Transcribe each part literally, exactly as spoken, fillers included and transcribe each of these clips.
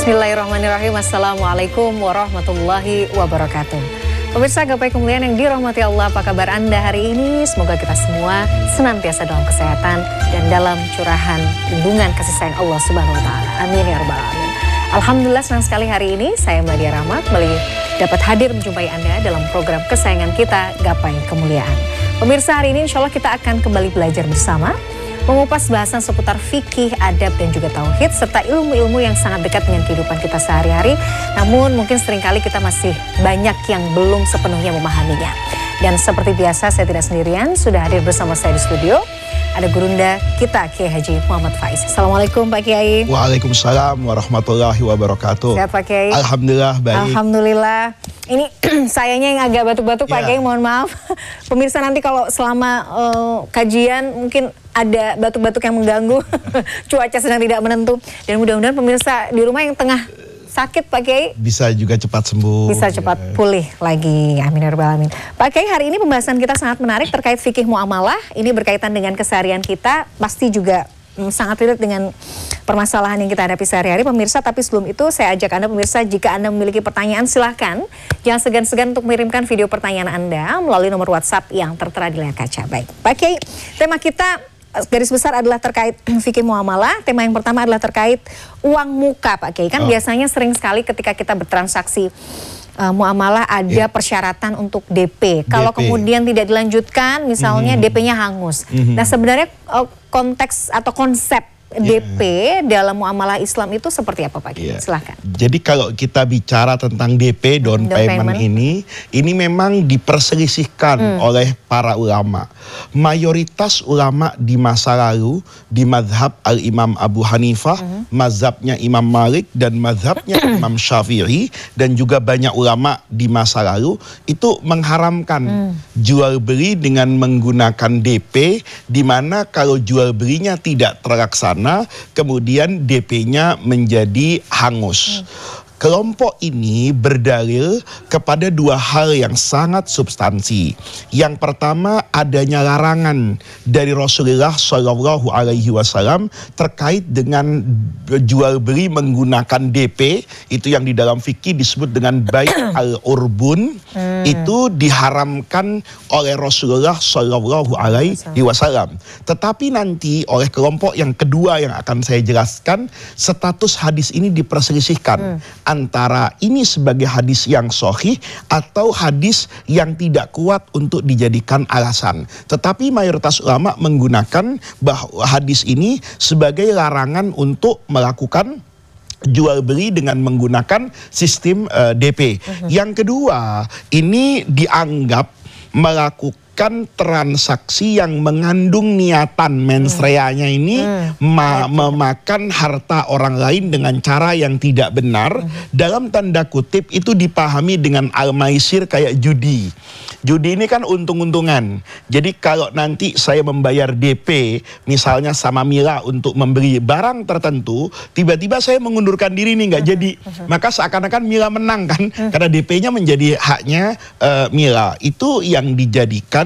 Bismillahirrahmanirrahim. Assalamualaikum warahmatullahi wabarakatuh. Pemirsa Gapai Kemuliaan yang dirahmati Allah, apa kabar Anda hari ini? Semoga kita semua senantiasa dalam kesehatan dan dalam curahan lindungan kasih sayang Allah Subhanahu wa taala. Amin ya rabbal alamin. Alhamdulillah senang sekali hari ini saya Meladia Rahmat kembali dapat hadir menjumpai Anda dalam program kesayangan kita Gapai Kemuliaan. Pemirsa, hari ini insya Allah kita akan kembali belajar bersama, mengupas bahasan seputar fikih, adab, dan juga tauhid, serta ilmu-ilmu yang sangat dekat dengan kehidupan kita sehari-hari. Namun mungkin seringkali kita masih banyak yang belum sepenuhnya memahaminya. Dan seperti biasa saya tidak sendirian, sudah hadir bersama saya di studio. Ada gurunda kita, Kiai Haji Muhammad Faiz. Assalamualaikum Pak Kiai. Waalaikumsalam warahmatullahi wabarakatuh. Sehat Pak Kiai? Alhamdulillah baik. Alhamdulillah. Ini sayanya yang agak batuk-batuk Pak Ya. Kiai, mohon maaf. Pemirsa nanti kalau selama uh, kajian mungkin ada batuk-batuk yang mengganggu. Cuaca sedang tidak menentu. Dan mudah-mudahan pemirsa di rumah yang tengah sakit Pak Kiai bisa juga cepat sembuh. Bisa cepat ya. pulih lagi. Amin ya rabbal alamin. Pak Kiai, hari ini pembahasan kita sangat menarik terkait fikih muamalah. Ini berkaitan dengan keseharian kita. Pasti juga hmm, sangat relate dengan permasalahan yang kita hadapi sehari-hari pemirsa. Tapi sebelum itu saya ajak Anda pemirsa, jika Anda memiliki pertanyaan silahkan. Jangan segan-segan untuk mengirimkan video pertanyaan Anda melalui nomor WhatsApp yang tertera di layar kaca. Baik Pak Kiai, tema kita garis besar adalah terkait fikih muamalah. Tema yang pertama adalah terkait uang muka Pak Kiai. Kan oh. biasanya sering sekali ketika kita bertransaksi uh, muamalah ada yeah. persyaratan untuk D P. Kalau kemudian tidak dilanjutkan misalnya mm-hmm. D P-nya hangus. Mm-hmm. Nah sebenarnya uh, konteks atau konsep D P yeah. dalam muamalah Islam itu seperti apa Pak Kiai? Yeah. Silahkan. Jadi kalau kita bicara tentang D P, down, down payment, payment ini, ini memang diperselisihkan hmm. oleh para ulama. Mayoritas ulama di masa lalu di mazhab Al-Imam Abu Hanifah, hmm. mazhabnya Imam Malik dan mazhabnya Imam Syafi'i, dan juga banyak ulama di masa lalu itu mengharamkan hmm. jual beli dengan menggunakan D P, di mana kalau jual belinya tidak terlaksana kemudian D P-nya menjadi hangus. Hmm. Kelompok ini berdalil kepada dua hal yang sangat substansi. Yang pertama, adanya larangan dari Rasulullah Shallallahu Alaihi Wasallam terkait dengan jual beli menggunakan D P, itu yang di dalam fikih disebut dengan bai' al-urbun. Hmm. Itu diharamkan oleh Rasulullah Shallallahu Alaihi Wasallam. Tetapi nanti oleh kelompok yang kedua yang akan saya jelaskan, status hadis ini diperselisihkan. Hmm. Antara ini sebagai hadis yang sahih atau hadis yang tidak kuat untuk dijadikan alasan. Tetapi mayoritas ulama menggunakan bahwa hadis ini sebagai larangan untuk melakukan jual beli dengan menggunakan sistem uh, D P. Uh-huh. Yang kedua, ini dianggap melakukan kan transaksi yang mengandung niatan mens reanya ini hmm. ma- memakan harta orang lain dengan cara yang tidak benar. Hmm. Dalam tanda kutip itu dipahami dengan al-maisir kayak judi. Judi ini kan untung-untungan. Jadi kalau nanti saya membayar D P misalnya sama Mila untuk membeli barang tertentu, tiba-tiba saya mengundurkan diri nih nggak hmm. jadi. Hmm. Maka seakan-akan Mila menang kan, hmm. karena D P-nya menjadi haknya uh, Mila. Itu yang dijadikan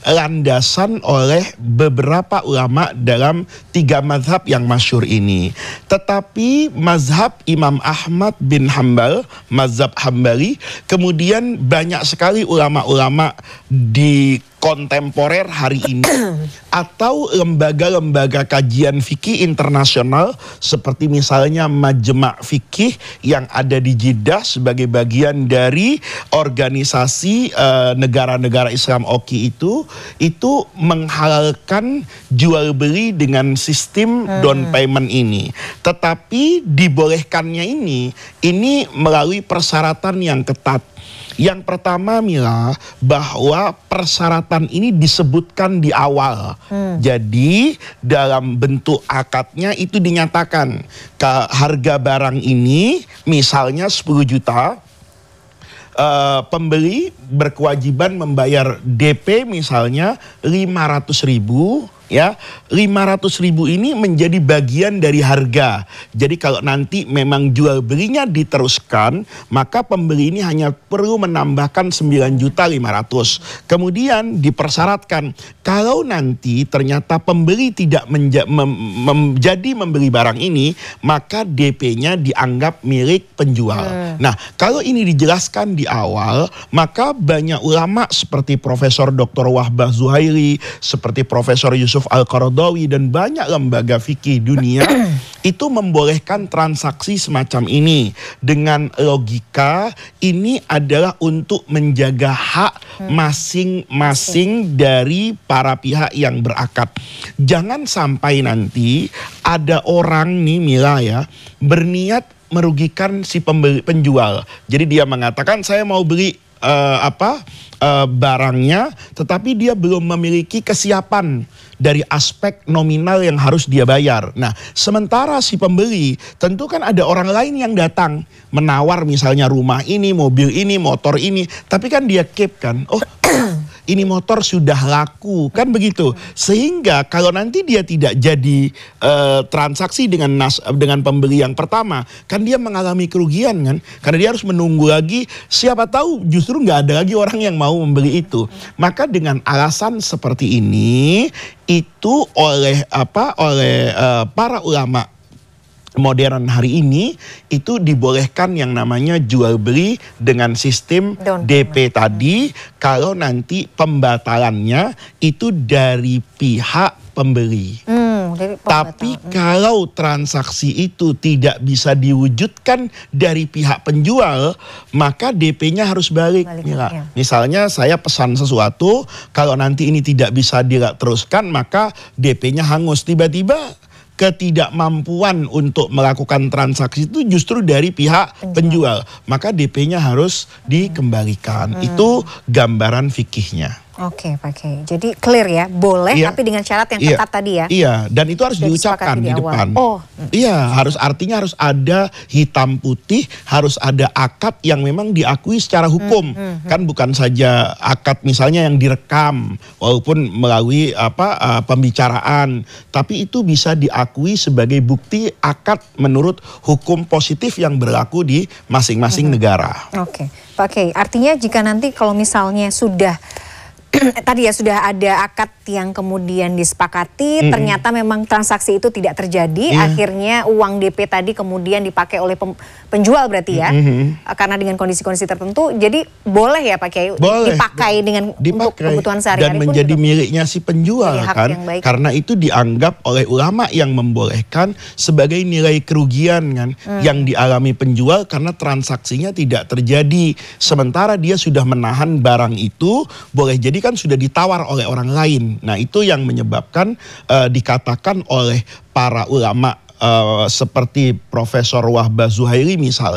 landasan oleh beberapa ulama dalam tiga mazhab yang masyhur ini. Tetapi mazhab Imam Ahmad bin Hambal, mazhab Hambali, kemudian banyak sekali ulama-ulama di kontemporer hari ini atau lembaga-lembaga kajian fikih internasional seperti misalnya Majma' Fikih yang ada di Jeddah sebagai bagian dari organisasi uh, negara-negara Islam O K I itu itu menghalalkan jual beli dengan sistem hmm. down payment ini. Tetapi dibolehkannya ini ini melalui persyaratan yang ketat. Yang pertama Mila, bahwa persyaratan ini disebutkan di awal. Hmm. Jadi dalam bentuk akadnya itu dinyatakan ke harga barang ini misalnya sepuluh juta. Uh, pembeli berkewajiban membayar D P misalnya lima ratus ribu ya, lima ratus ribu ini menjadi bagian dari harga. Jadi kalau nanti memang jual belinya diteruskan, maka pembeli ini hanya perlu menambahkan sembilan juta lima ratus. Kemudian dipersyaratkan kalau nanti ternyata pembeli tidak menja mem menjadi membeli barang ini, maka D P-nya dianggap milik penjual. Hmm. Nah, kalau ini dijelaskan di awal, maka banyak ulama seperti Profesor Doktor Wahbah Zuhaili, seperti Profesor Yusuf Al-Qaradawi dan banyak lembaga fikih dunia itu membolehkan transaksi semacam ini dengan logika ini adalah untuk menjaga hak masing-masing dari para pihak yang berakad. Jangan sampai nanti ada orang nih Mila ya berniat merugikan si pembeli, penjual. Jadi dia mengatakan saya mau beli uh, apa uh, barangnya, tetapi dia belum memiliki kesiapan dari aspek nominal yang harus dia bayar. Nah, sementara si pembeli tentu kan ada orang lain yang datang menawar misalnya rumah ini, mobil ini, motor ini, tapi kan dia keep kan, oh ini motor sudah laku, kan begitu. Sehingga kalau nanti dia tidak jadi uh, transaksi dengan nas dengan pembeli yang pertama, kan dia mengalami kerugian kan, karena dia harus menunggu lagi. Siapa tahu justru nggak ada lagi orang yang mau membeli itu. Maka dengan alasan seperti ini, itu oleh apa? Oleh uh, para ulama modern hari ini itu dibolehkan yang namanya jual beli dengan sistem D P tadi kalau nanti pembatalannya itu dari pihak pembeli. Hmm, dari Tapi kalau transaksi itu tidak bisa diwujudkan dari pihak penjual, maka D P-nya harus balik. balik ya. Misalnya saya pesan sesuatu, kalau nanti ini tidak bisa diteruskan, maka D P-nya hangus. Tiba-tiba ketidakmampuan untuk melakukan transaksi itu justru dari pihak penjual, penjual. Maka D P-nya harus dikembalikan. Hmm. Itu gambaran fikihnya. Oke, Pak Kiai. Jadi clear ya, boleh iya. tapi dengan syarat yang ketat iya. tadi ya. Iya, dan itu harus Sudah diucapkan di, di depan. Oh. Iya, harus artinya harus ada hitam putih, harus ada akad yang memang diakui secara hukum. Hmm, hmm, kan bukan saja akad misalnya yang direkam walaupun melalui apa uh, pembicaraan, tapi itu bisa diakui sebagai bukti akad menurut hukum positif yang berlaku di masing-masing hmm. negara. Oke, Pak Kiai. Artinya jika nanti kalau misalnya sudah tadi ya sudah ada akad yang kemudian disepakati, mm-hmm. ternyata memang transaksi itu tidak terjadi, yeah. akhirnya uang D P tadi kemudian dipakai oleh penjual berarti ya, mm-hmm. karena dengan kondisi-kondisi tertentu, jadi boleh ya Pak Kiai dipakai dengan dipakai. Untuk kebutuhan sehari-hari dan menjadi pun miliknya si penjual kan, karena itu dianggap oleh ulama yang membolehkan sebagai nilai kerugian kan, mm. yang dialami penjual karena transaksinya tidak terjadi, sementara dia sudah menahan barang itu, boleh jadi kan sudah ditawar oleh orang lain. Nah, itu yang menyebabkan uh, dikatakan oleh para ulama uh, seperti Profesor Wahbah Zuhaili misalnya